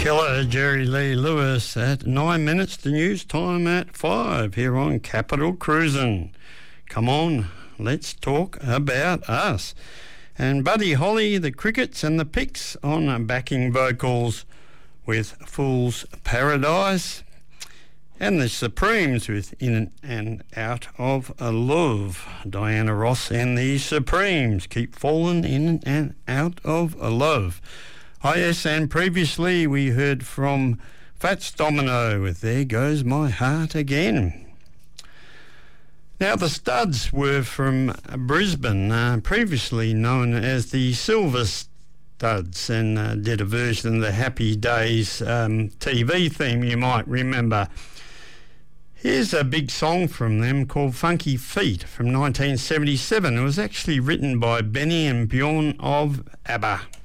Killer Jerry Lee Lewis at 9 minutes to news time at 5 here on Capital Cruisin'. Come on, let's talk about us. And Buddy Holly, the Crickets and the Picks on backing vocals with Fool's Paradise. And the Supremes with In and Out of Love. Diana Ross and the Supremes keep falling in and out of love. Oh yes, and previously we heard from Fats Domino with There Goes My Heart Again. Now the Studs were from Brisbane, previously known as the Silver Studs, and did a version of the Happy Days TV theme you might remember. Here's a big song from them called Funky Feet from 1977. It was actually written by Benny and Bjorn of ABBA.